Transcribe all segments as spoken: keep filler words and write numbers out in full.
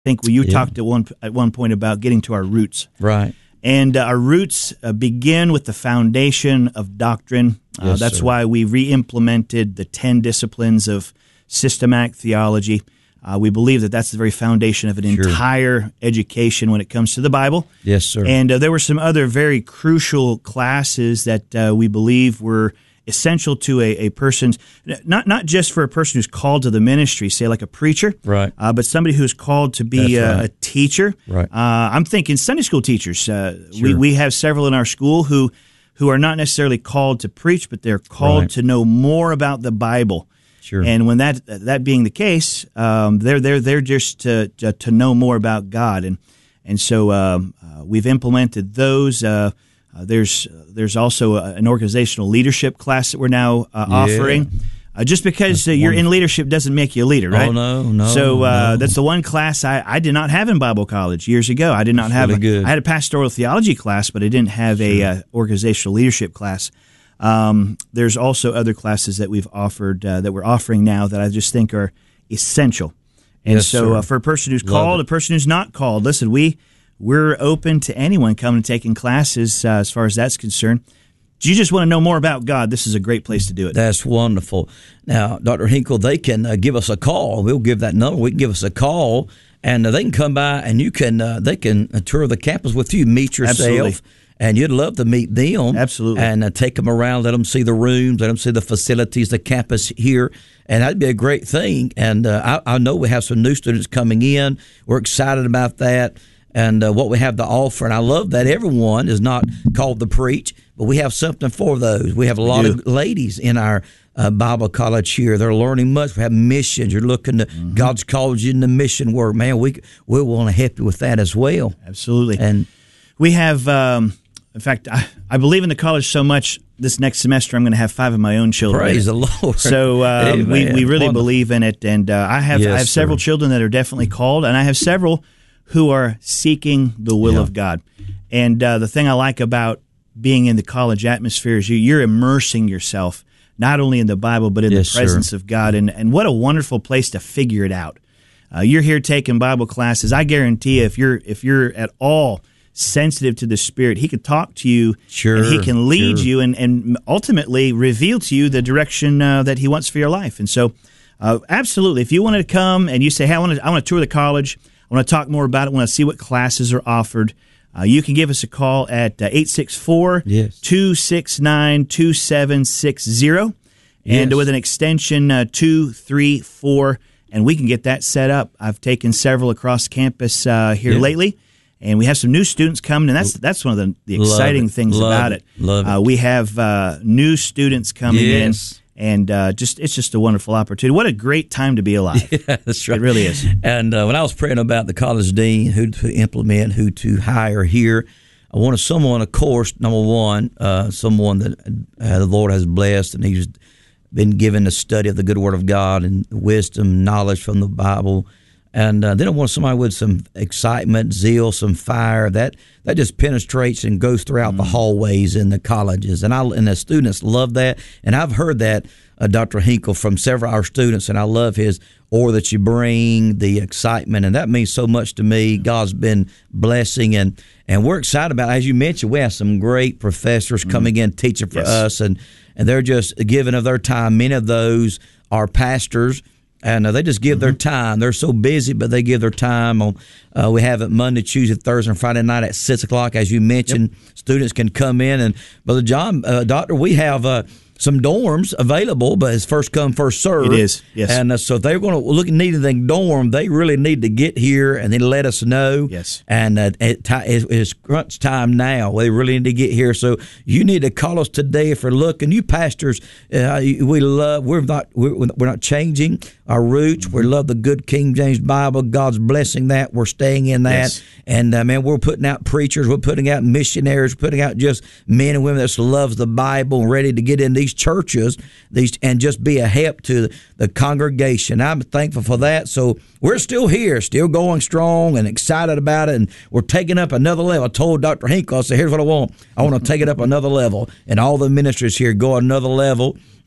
think well, you yeah. talked at one at one point about getting to our roots. Right. And uh, our roots uh, begin with the foundation of doctrine. Uh, Yes, that's sir. why we re-implemented the ten disciplines of systematic theology. Uh, we believe that that's the very foundation of an Sure. entire education when it comes to the Bible. Yes, sir. And uh, there were some other very crucial classes that uh, we believe were essential to a, a person's, not not just for a person who's called to the ministry, say like a preacher, Right. uh, but somebody who's called to be That's a, right. a teacher. Right. Uh, I'm thinking Sunday school teachers. Uh, we, Sure. we have several in our school who, who are not necessarily called to preach, but they're called Right. to know more about the Bible. Sure. And when that that being the case, um, they're they're they're just to, to to know more about God, and and so um, uh, we've implemented those. Uh, uh, there's there's also a, an organizational leadership class that we're now uh, Yeah. offering. Uh, just because uh, you're in leadership doesn't make you a leader, right? Oh, no, no, So uh, no. that's the one class I, I did not have in Bible college years ago. I did not That's have. really a, good. I had a pastoral theology class, but I didn't have a uh, organizational leadership class. Um, there's also other classes that we've offered uh, that we're offering now that I just think are essential. And Yes, so sir. uh, for a person who's Love called, it. a person who's not called, listen, we we're open to anyone coming and taking classes uh, as far as that's concerned. Do you just want to know more about God? This is a great place to do it. That's wonderful. Now, Doctor Hinkle, they can uh, give us a call. We'll give that number. We can give us a call, and uh, they can come by, and you can uh, they can uh, tour the campus with you, meet yourself. Absolutely. And you'd love to meet them. Absolutely. And uh, take them around, let them see the rooms, let them see the facilities, the campus here. And that'd be a great thing. And uh, I, I know we have some new students coming in. We're excited about that and uh, what we have to offer. And I love that everyone is not called to preach, but we have something for those. We have a lot do. of ladies in our uh, Bible college here. They're learning much. We have missions. You're looking to, Mm-hmm. God's called you into mission work. Man, we, we want to help you with that as well. Absolutely. And We have, um, in fact, I, I believe in the college so much. This next semester, I'm going to have five of my own children. praise in the it. Lord. So uh, we, Amen. we really Wonderful. believe in it, and uh, I have Yes, I have several sir. children that are definitely called, and I have several who are seeking the will Yeah. of God. And uh, the thing I like about being in the college atmosphere is you, you're immersing yourself not only in the Bible but in Yes, the sir. presence of God, and and what a wonderful place to figure it out. Uh, you're here taking Bible classes. I guarantee you, if you're if you're at all sensitive to the Spirit, He can talk to you, Sure, and He can lead sure. you, and, and ultimately reveal to you the direction uh, that He wants for your life. And so, uh, absolutely, if you wanted to come and you say, "Hey, I want to, I want to tour the college. I want to talk more about it. I want to see what classes are offered," uh, you can give us a call at uh, eight six four, two six nine, two seven six zero, and Yes. with an extension uh, two three four, and we can get that set up. I've taken several across campus uh, here Yeah. lately. And we have some new students coming, and that's that's one of the, the Love exciting it. things Love about it. it. Love it. Uh, we have uh, new students coming Yes. in, and uh, just it's just a wonderful opportunity. What a great time to be alive! Yeah, that's right. It really is. And uh, when I was praying about the college dean, who to implement, who to hire here, I wanted someone, of course, number one, uh, someone that uh, the Lord has blessed, and he's been given the study of the good Word of God and wisdom, knowledge from the Bible. And uh, then I want somebody with some excitement, zeal, some fire that that just penetrates and goes throughout the hallways in the colleges. And I and the students love that. And I've heard that, uh, Doctor Hinkle, from several of our students, and I love his aura that you bring, the excitement, and that means so much to me. God's been blessing, and and we're excited about it. As you mentioned, we have some great professors coming in teaching for Yes. us, and and they're just giving of their time. Many of those are pastors. And uh, they just give their time. They're so busy, but they give their time. On uh, we have it Monday, Tuesday, Thursday, and Friday night at six o'clock. As you mentioned, students can come in. And Brother John, uh, Doctor, we have uh, some dorms available, but it's first come, first serve. It is, yes. And uh, so if they're going to look at needing a dorm, they really need to get here and then let us know. Yes. And uh, it, it's, it's crunch time now. They really need to get here. So you need to call us today if you're looking. You pastors, uh, we love. We're not. We're, we're not changing our roots. We love the good King James Bible. God's blessing that. We're staying in that. Yes. And uh, man, we're putting out preachers. We're putting out missionaries. We're putting out just men and women that loves the Bible and ready to get in these churches, these and just be a help to the congregation. I'm thankful for that. So we're still here, still going strong and excited about it, and we're taking up another level. I told Doctor Hinkle, I said, here's what I want. I want to take it up another level, and all the ministries here go another level.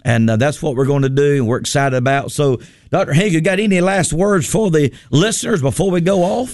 And uh, that's what we're going to do, and we're excited about. So, Doctor Hank, you got any last words for the listeners before we go off?